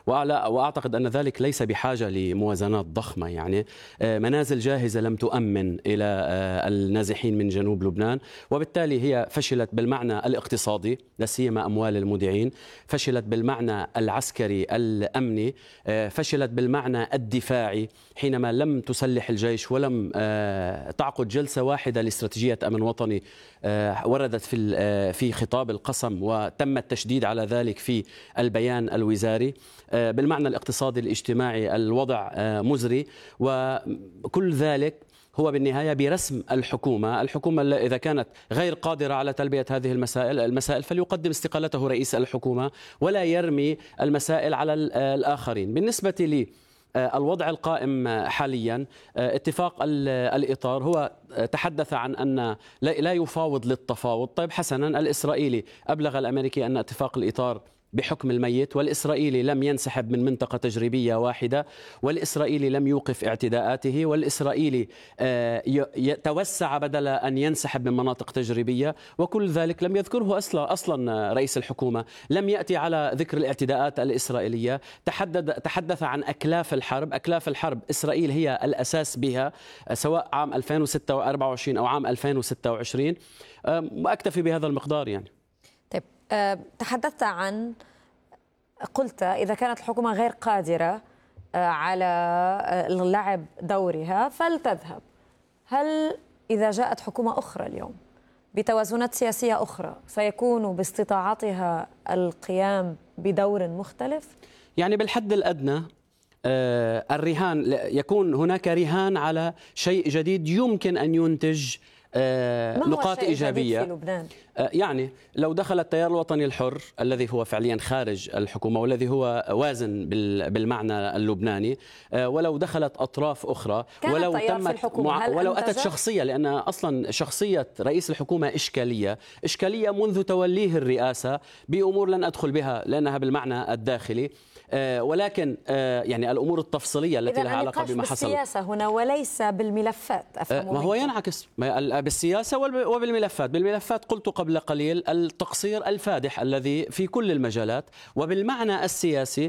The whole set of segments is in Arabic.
وأعتقد أن ذلك ليس بحاجة لموازنات ضخمة. يعني منازل جاهزة لم تؤمن إلى النازحين من جنوب لبنان، وبالتالي هي فشلت بالمعنى الاقتصادي، لا سيما أموال المودعين، فشلت بالمعنى العسكري الأمني، فشلت بالمعنى الدفاعي حينما لم تسلح الجيش ولم تعقد جلسة واحدة لاستراتيجية أمن وطني وردت في خطاب القسم، وتم التشديد على ذلك في البيان الوزاري. بالمعنى الاقتصادي الاجتماعي الوضع مزري، وكل ذلك هو بالنهاية برسم الحكومة إذا كانت غير قادرة على تلبية هذه المسائل فليقدم استقالته رئيس الحكومة ولا يرمي المسائل على الآخرين. بالنسبة لي الوضع القائم حاليا اتفاق الإطار هو تحدث عن أن لا يفاوض للتفاوض. طيب حسنا، الإسرائيلي أبلغ الأمريكي أن اتفاق الإطار بحكم الميت، والإسرائيلي لم ينسحب من منطقة تجريبية واحدة، والإسرائيلي لم يوقف اعتداءاته، والإسرائيلي توسع بدل أن ينسحب من مناطق تجريبية، وكل ذلك لم يذكره أصلا رئيس الحكومة. لم يأتي على ذكر الاعتداءات الإسرائيلية، تحدث عن أكلاف الحرب. أكلاف الحرب إسرائيل هي الأساس بها، سواء عام 2024 أو عام 2026، وأكتفي بهذا المقدار يعني. طيب، تحدثت عن، قلت إذا كانت الحكومة غير قادرة على لعب دورها فلتذهب. هل إذا جاءت حكومة أخرى اليوم بتوازنات سياسية أخرى سيكون باستطاعتها القيام بدور مختلف؟ يعني بالحد الأدنى الرهان، يكون هناك رهان على شيء جديد يمكن أن ينتج نقاط إيجابية في لبنان. يعني لو دخل التيار الوطني الحر الذي هو فعليا خارج الحكومة والذي هو وازن بالمعنى اللبناني، ولو دخلت أطراف أخرى، ولو تمت ولو أتت شخصية، لأن أصلا شخصية رئيس الحكومة إشكالية منذ توليه الرئاسة بأمور لن أدخل بها لأنها بالمعنى الداخلي، ولكن يعني الأمور التفصيلية التي لها علاقة بما حصل بالسياسة هنا وليس بالملفات. ما هو ينعكس بالسياسة وبالملفات. بالملفات قلت قبل قليل التقصير الفادح الذي في كل المجالات، وبالمعنى السياسي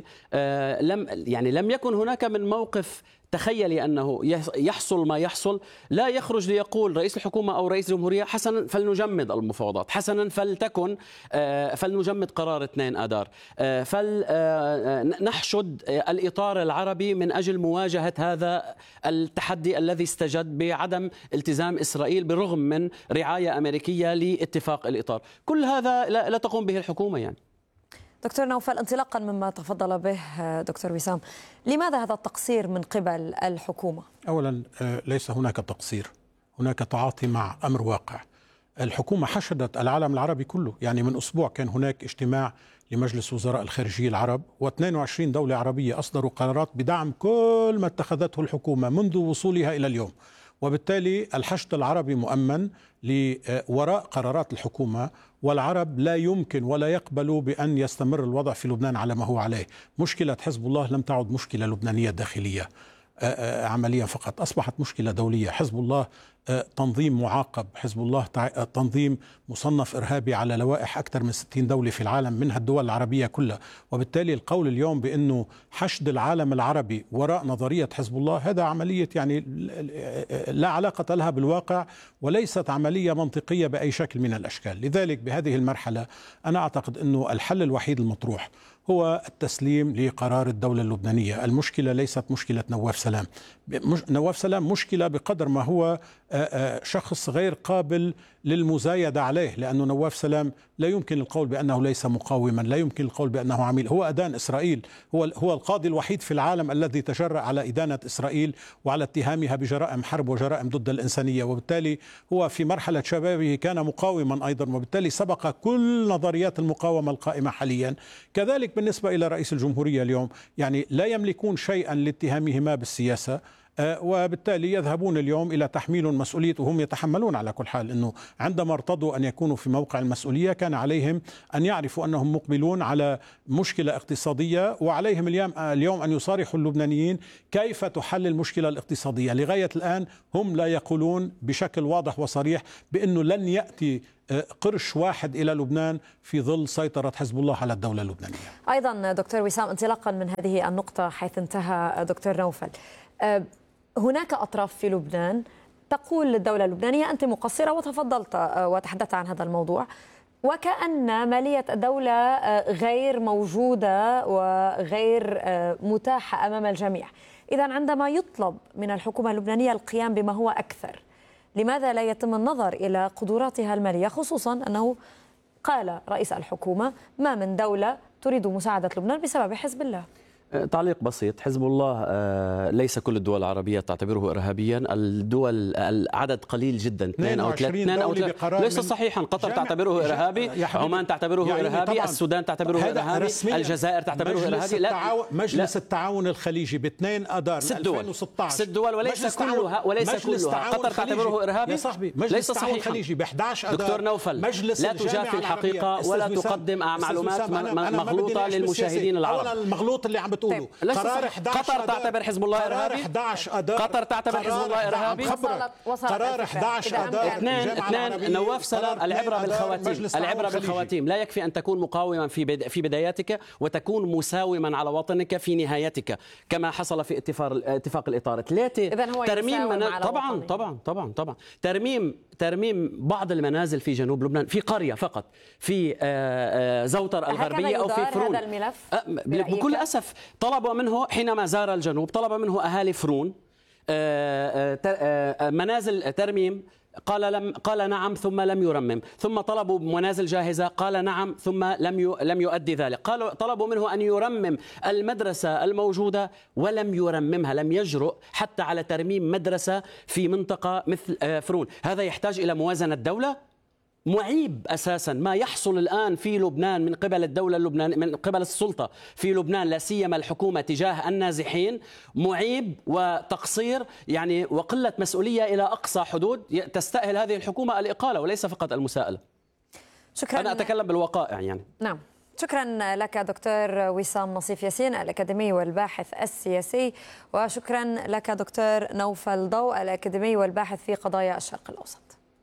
لم يكن هناك من موقف تخيلي أنه يحصل ما يحصل لا يخرج ليقول رئيس الحكومة أو رئيس الجمهورية حسنا فلنجمد المفاوضات، حسنا فلتكن فلنجمد قرار 2 آذار، فلنحشد الإطار العربي من أجل مواجهة هذا التحدي الذي استجد بعدم التزام إسرائيل بالرغم من رعاية أمريكية لاتفاق الإطار. كل هذا لا تقوم به الحكومة يعني. دكتور نوفل، انطلاقا مما تفضل به دكتور وسام، لماذا هذا التقصير من قبل الحكومة؟ أولا ليس هناك تقصير، هناك تعاطي مع أمر واقع. الحكومة حشدت العالم العربي كله، يعني من أسبوع كان هناك اجتماع لمجلس وزراء الخارجية العرب، و22 دولة عربية أصدروا قرارات بدعم كل ما اتخذته الحكومة منذ وصولها إلى اليوم، وبالتالي الحشد العربي مؤمن وراء قرارات الحكومة، والعرب لا يمكن ولا يقبلوا بأن يستمر الوضع في لبنان على ما هو عليه. مشكلة حزب الله لم تعد مشكلة لبنانية داخلية عمليا فقط، أصبحت مشكلة دولية. حزب الله تنظيم معاقب، حزب الله تنظيم مصنف إرهابي على لوائح أكثر من 60 دولة في العالم منها الدول العربية كلها، وبالتالي القول اليوم بأنه حشد العالم العربي وراء نظرية حزب الله هذا عملية يعني لا علاقة لها بالواقع، وليست عملية منطقية بأي شكل من الأشكال. لذلك بهذه المرحلة أنا أعتقد أنه الحل الوحيد المطروح هو التسليم لقرار الدولة اللبنانية. المشكلة ليست مشكلة نواف سلام. نواف سلام مشكلة بقدر ما هو شخص غير قابل للمزايدة عليه، لأنه نواف سلام لا يمكن القول بأنه ليس مقاوما، لا يمكن القول بأنه عميل، هو أدان إسرائيل، هو القاضي الوحيد في العالم الذي تجرأ على إدانة إسرائيل وعلى اتهامها بجرائم حرب وجرائم ضد الإنسانية، وبالتالي هو في مرحلة شبابه كان مقاوما أيضا، وبالتالي سبق كل نظريات المقاومة القائمة حاليا. كذلك بالنسبة إلى رئيس الجمهورية اليوم، يعني لا يملكون شيئا لاتهامهما بالسياسة. وبالتالي يذهبون اليوم إلى تحميل مسؤولية، وهم يتحملون على كل حال أنه عندما ارتضوا أن يكونوا في موقع المسؤولية كان عليهم أن يعرفوا أنهم مقبلون على مشكلة اقتصادية، وعليهم اليوم أن يصارحوا اللبنانيين كيف تحل المشكلة الاقتصادية. لغاية الآن هم لا يقولون بشكل واضح وصريح بأنه لن يأتي قرش واحد إلى لبنان في ظل سيطرة حزب الله على الدولة اللبنانية. أيضا دكتور وسام، انطلاقا من هذه النقطة حيث انتهى دكتور نوفل، هناك أطراف في لبنان تقول للدولة اللبنانية أنت مقصرة، وتفضلت وتحدثت عن هذا الموضوع، وكأن مالية الدولة غير موجودة وغير متاحة أمام الجميع. إذن عندما يطلب من الحكومة اللبنانية القيام بما هو أكثر، لماذا لا يتم النظر إلى قدراتها المالية، خصوصا أنه قال رئيس الحكومة ما من دولة تريد مساعدة لبنان بسبب حزب الله؟ تعليق بسيط. حزب الله ليس كل الدول العربية تعتبره إرهابيا. الدول عدد قليل جدا، 2 أو 3 ليس صحيحا. قطر تعتبره إرهابي، عمان تعتبره يعني إرهابي، السودان تعتبره إرهابي، الجزائر تعتبره إرهابي. مجلس التعاون الخليجي ب2 آذار 2016 6 دول وليس كلها قطر تعتبره إرهابي يا صاحبي. ليس صحيحا. ب11 آذار دكتور نوفل، لا تجافي الحقيقة ولا تقدم معلومات مغلوطة للمشاهدين العرب. المغلوط اللي عم بتقولوا قرار 11 قطر تعتبر حزب الله إرهابي. قطر تعتبر حزب الله إرهابي. قرار 11 آذار. اثنين نواف سلام، العبرة بالخواتيم. لا يكفي أن تكون مقاوما في بداياتك وتكون مساوما على وطنك في نهايتك، كما حصل في اتفاق الإطار. ترميم طبعا ترميم بعض المنازل في جنوب لبنان، في قرية فقط، في زوتر الغربية أو في فرون. هذا الملف بكل أسف طلب منه حينما زار الجنوب، طلب منه أهالي فرون منازل ترميم، قال نعم ثم لم يرمم، ثم طلبوا منازل جاهزة قال نعم ثم لم يؤدي ذلك، طلبوا منه أن يرمم المدرسة الموجودة ولم يرممها، لم يجرؤ حتى على ترميم مدرسة في منطقة مثل فرون. هذا يحتاج إلى موازنة دولة. معيب أساسا ما يحصل الآن في لبنان من قبل الدولة اللبنانية، من قبل السلطة في لبنان، لا سيما الحكومة تجاه النازحين، معيب وتقصير يعني وقلة مسؤولية إلى أقصى حدود. تستأهل هذه الحكومة الإقالة وليس فقط المساءلة. شكرا. أنا أتكلم بالوقائع يعني. نعم، شكرا لك دكتور وسام نصيف ياسين الأكاديمي والباحث السياسي، وشكرا لك دكتور نوفل ضوء الأكاديمي والباحث في قضايا الشرق الأوسط.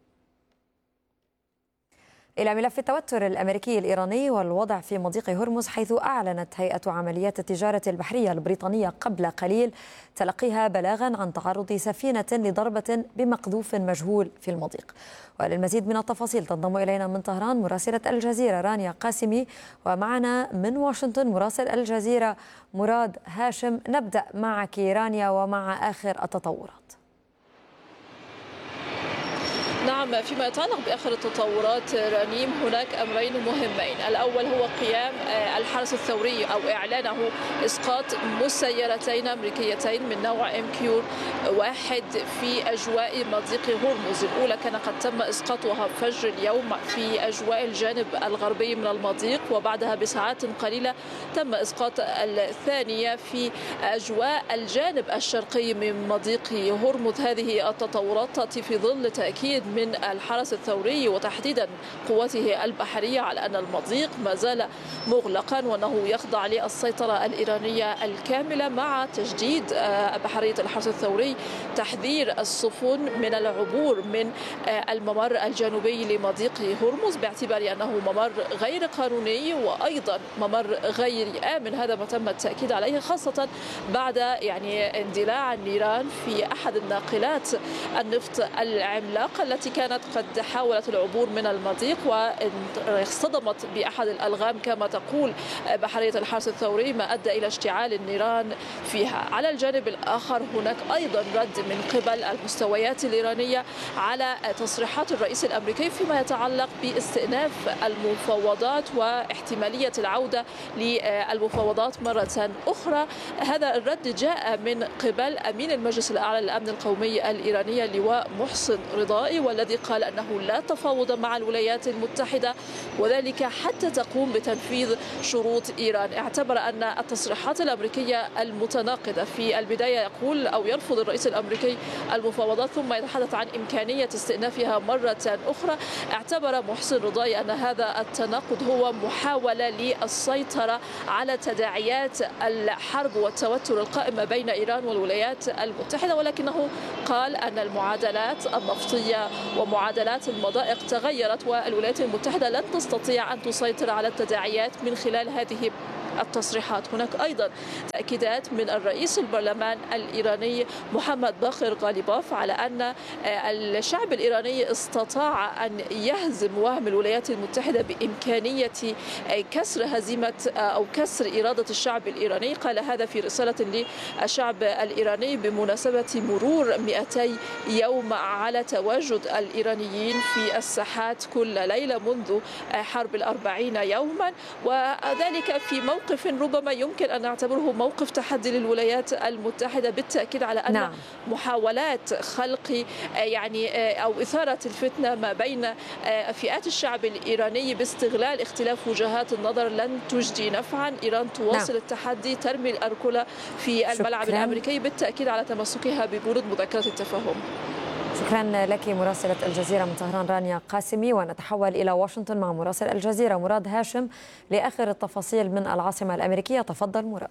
إلى ملف التوتر الأمريكي الإيراني والوضع في مضيق هرمز، حيث أعلنت هيئة عمليات التجارة البحرية البريطانية قبل قليل تلقيها بلاغا عن تعرض سفينة لضربة بمقذوف مجهول في المضيق. وللمزيد من التفاصيل تنضم إلينا من طهران مراسلة الجزيرة رانيا قاسمي، ومعنا من واشنطن مراسل الجزيرة مراد هاشم. نبدأ معك رانيا ومع آخر التطورات. نعم، فيما يتعلق بآخر التطورات رنيم، هناك أمرين مهمين. الأول هو قيام الحرس الثوري أو إعلانه إسقاط مسيرتين أمريكيتين من نوع MQ-1 في أجواء مضيق هرمز. الأولى كان قد تم إسقاطها فجر اليوم في أجواء الجانب الغربي من المضيق، وبعدها بساعات قليلة تم إسقاط الثانية في أجواء الجانب الشرقي من مضيق هرمز. هذه التطورات تأتي في ظل تأكيد من الحرس الثوري وتحديدا قوته البحرية على أن المضيق ما زال مغلقا وأنه يخضع للسيطرة الإيرانية الكاملة، مع تجديد بحرية الحرس الثوري تحذير السفن من العبور من الممر الجنوبي لمضيق هرمز باعتبار أنه ممر غير قانوني وأيضا ممر غير آمن. هذا ما تم التأكيد عليه، خاصة بعد اندلاع النيران في أحد الناقلات النفط العملاقة التي كانت قد حاولت العبور من المضيق واصطدمت بأحد الألغام كما تقول بحرية الحرس الثوري، ما أدى إلى اشتعال النيران فيها. على الجانب الآخر هناك أيضا رد من قبل المستويات الإيرانية على تصريحات الرئيس الأمريكي فيما يتعلق باستئناف المفاوضات واحتمالية العودة للمفاوضات مرة أخرى. هذا الرد جاء من قبل أمين المجلس الأعلى للأمن القومي الإيراني اللواء محسن رضائي، والذي قال أنه لا تفاوض مع الولايات المتحدة، وذلك حتى تقوم بتنفيذ شروط إيران. اعتبر أن التصريحات الأمريكية المتناقضة، في البداية يقول أو يرفض الرئيس الأمريكي المفاوضات ثم يتحدث عن إمكانية استئنافها مرة أخرى. اعتبر محسن رضاي أن هذا التناقض هو محاولة للسيطرة على تداعيات الحرب والتوتر القائمة بين إيران والولايات المتحدة، ولكنه قال أن المعادلات النفطية ومعادلات المضائق تغيرت، والولايات المتحدة لن تستطيع أن تسيطر على التداعيات من خلال هذه التصريحات. هناك أيضا تأكيدات من الرئيس البرلمان الإيراني محمد باقر غالباف على أن الشعب الإيراني استطاع أن يهزم وهم الولايات المتحدة بإمكانية كسر هزيمة أو كسر إرادة الشعب الإيراني. قال هذا في رسالة للشعب الإيراني بمناسبة مرور 200 يوم على تواجد الإيرانيين في الساحات كل ليلة منذ حرب 40 يوما، وذلك في موقف ربما يمكن أن نعتبره موقف تحدي للولايات المتحدة، بالتأكيد على أن محاولات خلق أو إثارة الفتنة ما بين فئات الشعب الإيراني باستغلال اختلاف وجهات النظر لن تجدي نفعا. إيران تواصل التحدي، ترمي الأركلة في الملعب الأمريكي، بالتأكيد على تمسكها ببنود مذكرة التفاهم. شكرا لك مراسلة الجزيرة من طهران رانيا قاسمي. ونتحول إلى واشنطن مع مراسل الجزيرة مراد هاشم لآخر التفاصيل من العاصمة الأمريكية. تفضل مراد.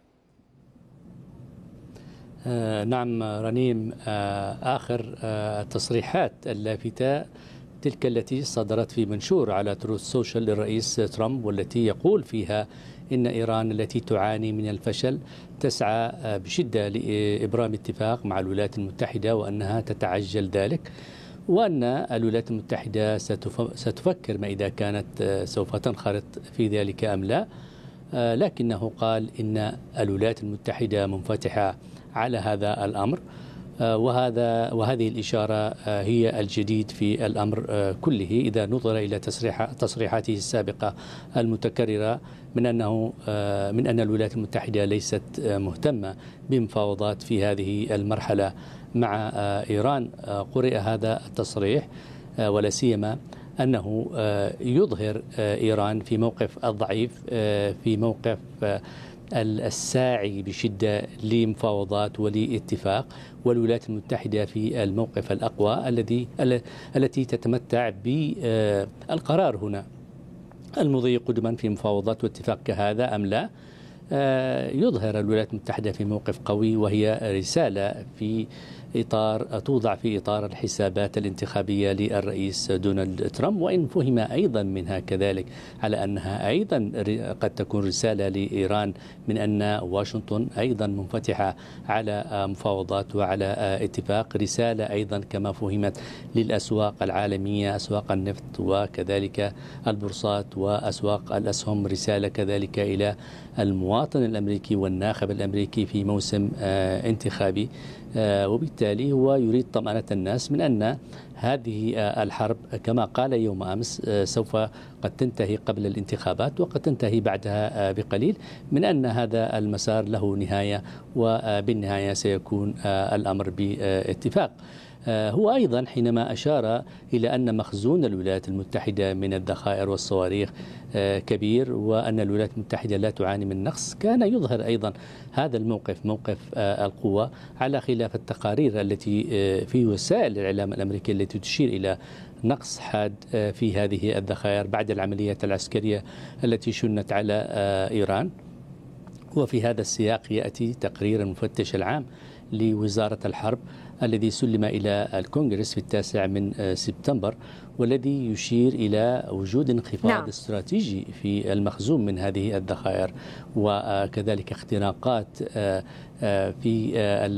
نعم رنيم، آخر التصريحات اللافتة تلك التي صدرت في منشور على تروث سوشيال للرئيس ترامب، والتي يقول فيها إن إيران التي تعاني من الفشل تسعى بشدة لإبرام اتفاق مع الولايات المتحدة، وأنها تتعجل ذلك، وأن الولايات المتحدة ستفكر ما إذا كانت سوف تنخرط في ذلك أم لا. لكنه قال إن الولايات المتحدة منفتحة على هذا الأمر، وهذه الإشارة هي الجديد في الأمر كله إذا نظر إلى تصريحاته السابقة المتكررة من أن الولايات المتحدة ليست مهتمة بمفاوضات في هذه المرحلة مع إيران. قرئ هذا التصريح ولا سيما أنه يظهر إيران في موقف الضعيف، في موقف الساعي بشدة لمفاوضات ولاتفاق، والولايات المتحدة في الموقف الأقوى التي تتمتع بالقرار هنا المضي قدما في مفاوضات واتفاق كهذا أم لا. يظهر الولايات المتحدة في موقف قوي، وهي رسالة توضع في إطار الحسابات الانتخابية للرئيس دونالد ترامب، وإن فهم أيضا منها كذلك على أنها أيضا قد تكون رسالة لإيران من أن واشنطن أيضا منفتحة على مفاوضات وعلى اتفاق، رسالة أيضا كما فهمت للأسواق العالمية، أسواق النفط وكذلك البورصات وأسواق الأسهم، رسالة كذلك إلى المواطن الأمريكي والناخب الأمريكي في موسم انتخابي. وبالتالي هو يريد طمأنة الناس من أن هذه الحرب كما قال يوم أمس سوف قد تنتهي قبل الانتخابات وقد تنتهي بعدها بقليل، من أن هذا المسار له نهاية، وبالنهاية سيكون الأمر باتفاق. هو أيضا حينما أشار إلى أن مخزون الولايات المتحدة من الذخائر والصواريخ كبير، وأن الولايات المتحدة لا تعاني من نقص، كان يظهر أيضا هذا الموقف، موقف القوة، على خلاف التقارير التي في وسائل الإعلام الأمريكية التي تشير إلى نقص حاد في هذه الذخائر بعد العمليات العسكرية التي شنت على إيران. وفي هذا السياق يأتي تقرير المفتش العام لوزارة الحرب الذي سلم إلى الكونغرس في 9 من سبتمبر، والذي يشير إلى وجود انخفاض استراتيجي في المخزون من هذه الذخائر، وكذلك اختراقات في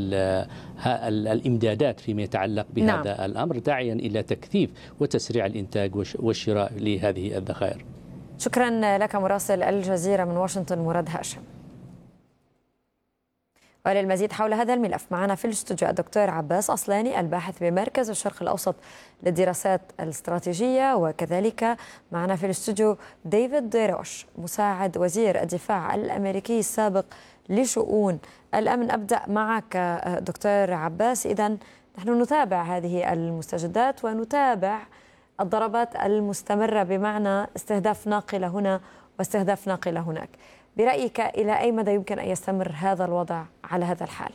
الإمدادات فيما يتعلق بهذا الأمر، داعيا إلى تكثيف وتسريع الإنتاج والشراء لهذه الذخائر. شكرا لك مراسل الجزيرة من واشنطن مراد هاشم. وللمزيد حول هذا الملف معنا في الاستوديو الدكتور عباس أصلاني الباحث بمركز الشرق الأوسط للدراسات الاستراتيجية، وكذلك معنا في الاستوديو ديفيد ديروش مساعد وزير الدفاع الأمريكي السابق لشؤون الأمن. أبدأ معك دكتور عباس. إذن نحن نتابع هذه المستجدات ونتابع الضربات المستمرة، بمعنى استهداف ناقلة هنا واستهداف ناقلة هناك. برأيك إلى أي مدى يمكن أن يستمر هذا الوضع على هذا الحال؟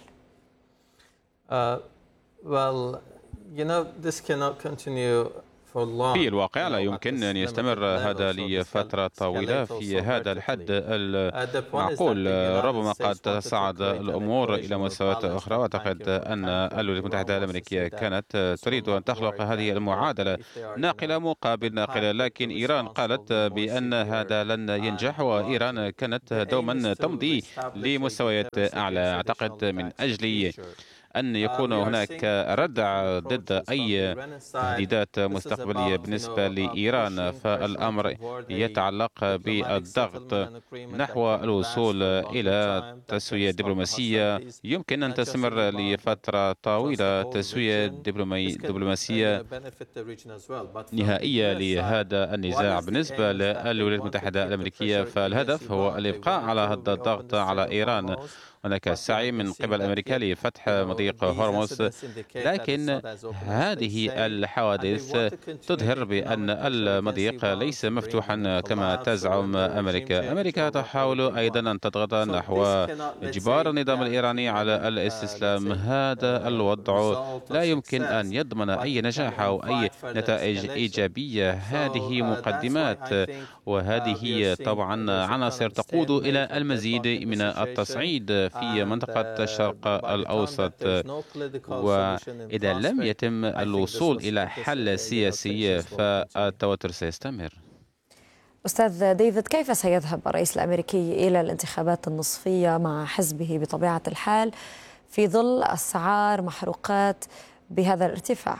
This cannot continue. في الواقع لا يمكن أن يستمر هذا لفترة طويلة في هذا الحد المعقول. ربما قد تصعد الأمور إلى مستويات أخرى. وأعتقد أن الولايات المتحدة الأمريكية كانت تريد أن تخلق هذه المعادلة، ناقلة مقابل ناقلة، لكن إيران قالت بأن هذا لن ينجح، وإيران كانت دوما تمضي لمستويات أعلى. أعتقد من أجل أن يكون هناك ردع ضد أي تهديدات مستقبلية بالنسبة لإيران، فالأمر يتعلق بالضغط نحو الوصول إلى تسوية دبلوماسية يمكن أن تستمر لفترة طويلة، تسوية دبلوماسية نهائية لهذا النزاع. بالنسبة للولايات المتحدة الأمريكية فالهدف هو الإبقاء على هذا الضغط على إيران. هناك سعي من قبل أمريكا لفتح مضيق هرمز، لكن هذه الحوادث تظهر بأن المضيق ليس مفتوحا كما تزعم أمريكا. أمريكا تحاول أيضا أن تضغط نحو إجبار النظام الإيراني على الاستسلام. هذا الوضع لا يمكن أن يضمن أي نجاح أو أي نتائج إيجابية. هذه مقدمات، وهذه طبعا عناصر تقود إلى المزيد من التصعيد في منطقة الشرق الأوسط، وإذا لم يتم الوصول إلى حل سياسي فالتوتر سيستمر. أستاذ ديفيد، كيف سيذهب الرئيس الأمريكي إلى الانتخابات النصفية مع حزبه بطبيعة الحال في ظل أسعار محروقات بهذا الارتفاع؟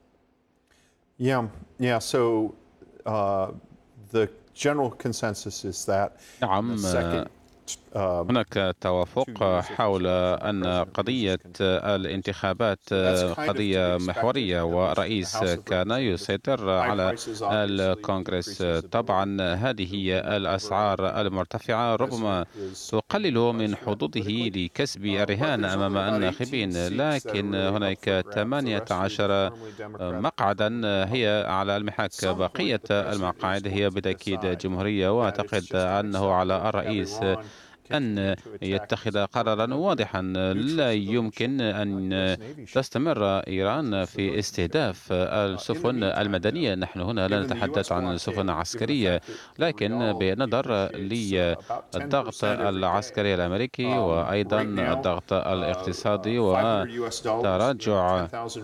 The general consensus is that نعم، هناك توافق حول أن قضية الانتخابات قضية محورية، والرئيس كان يسيطر على الكونغرس. طبعا هذه الأسعار المرتفعة ربما تقلل من حظوظه لكسب الرهان أمام الناخبين، لكن هناك 18 مقعدا هي على المحك. بقية المقاعد هي بالتأكيد جمهورية، وأعتقد أنه على الرئيس أن يتخذ قرارا واضحا. لا يمكن أن تستمر إيران في استهداف السفن المدنية. نحن هنا لا نتحدث عن سفن عسكرية، لكن بالنظر للضغط العسكري الأمريكي وأيضا الضغط الاقتصادي وتراجع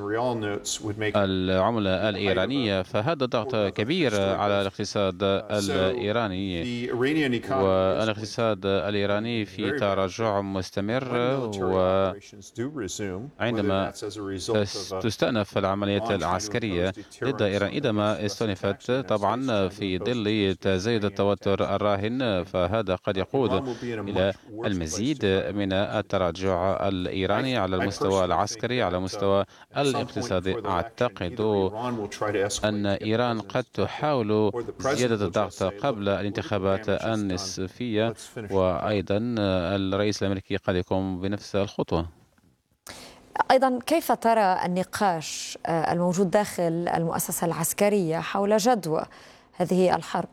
العملة الإيرانية، فهذا ضغط كبير على الاقتصاد الإيراني، والاقتصاد الإيراني في تراجع مستمر. وعندما تستأنف العمليات العسكرية ضد إيران، إذا ما استأنفت طبعا في ظل تزايد التوتر الراهن، فهذا قد يقود إلى المزيد من التراجع الإيراني على المستوى العسكري، على المستوى الاقتصادي. أعتقد أن إيران قد تحاول زيادة الضغط قبل الانتخابات النصفية، وأيضا الرئيس الأمريكي قد يقوم بنفس الخطوة. أيضا كيف ترى النقاش الموجود داخل المؤسسة العسكرية حول جدوى هذه الحرب؟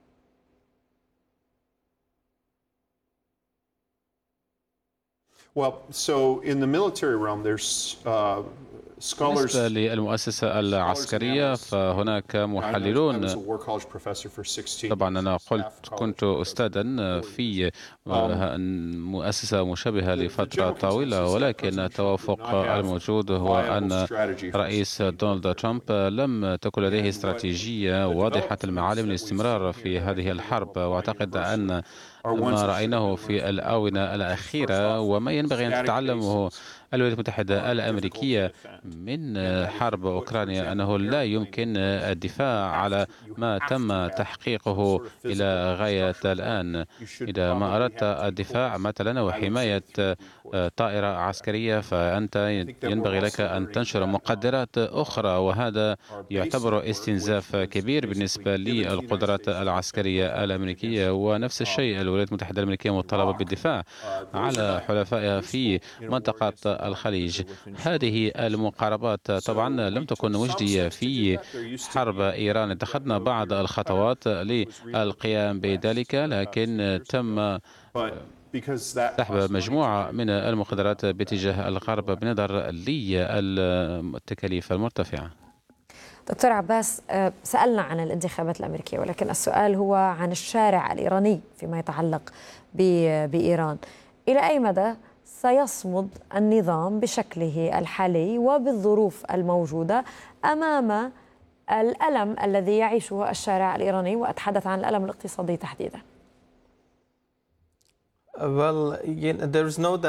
بالنسبة للمؤسسة العسكرية فهناك محللون. طبعا أنا كنت أستاذا في مؤسسة مشابهة لفترة طويلة، ولكن التوافق الموجود هو أن رئيس دونالد ترامب لم تكن لديه استراتيجية واضحة المعالم للاستمرار في هذه الحرب. وأعتقد أن ما رأيناه في الآونة الأخيرة وما ينبغي أن تتعلمه الولايات المتحدة الأمريكية من حرب أوكرانيا أنه لا يمكن الدفاع على ما تم تحقيقه إلى غاية الآن. إذا ما أردت الدفاع مثلا وحماية طائرة عسكرية فأنت ينبغي لك أن تنشر مقدرات أخرى، وهذا يعتبر استنزاف كبير بالنسبة للقدرات العسكرية الأمريكية. ونفس الشيء الولايات المتحدة الأمريكية مطالبة بالدفاع على حلفائها في منطقة الخليج. هذه المقدرات المقاربات طبعا لم تكن مجدية في حرب إيران. اتخذنا بعض الخطوات للقيام بذلك، لكن تم سحب مجموعة من المقدرات باتجاه الغرب بنظر للتكاليف المرتفعة. دكتور عباس، سألنا عن الانتخابات الأمريكية، ولكن السؤال هو عن الشارع الإيراني فيما يتعلق بإيران. إلى أي مدى سيصمد النظام بشكله الحالي وبالظروف الموجودة أمام الألم الذي يعيشه الشارع الإيراني، وأتحدث عن الألم الاقتصادي تحديدا؟ Well, there is no doubt